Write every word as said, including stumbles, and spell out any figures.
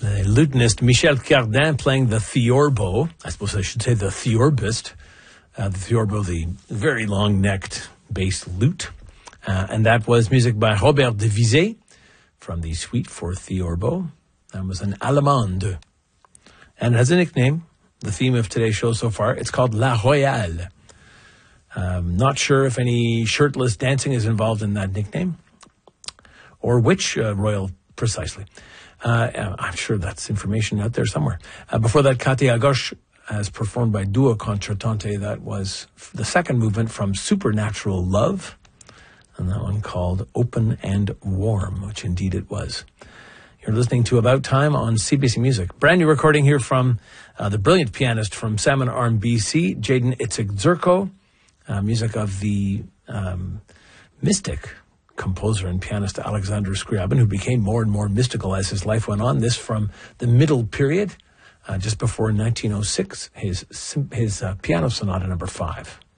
The lutenist Michel Cardin playing the theorbo. I suppose I should say the theorbist. Uh, the theorbo, the very long-necked bass lute. Uh, and that was music by Robert de Vizet from the Suite for Theorbo. That was an allemande. And it has a nickname, the theme of today's show so far. It's called La Royale. Um, not sure if any shirtless dancing is involved in that nickname, or which uh, royal precisely. Uh, I'm sure that's information out there somewhere. Uh, before that, Katia Gauche, as performed by Duo Concertante. That was the second movement from Supernatural Love, and that one called Open and Warm, which indeed it was. You're listening to About Time on C B C Music. Brand new recording here from uh, the brilliant pianist from Salmon Arm, B C, Jaden Itzigdzurko, uh, music of the um, mystic composer and pianist Alexander Scriabin, who became more and more mystical as his life went on. This from the middle period, uh, just before nineteen oh six, his his uh, piano sonata number five.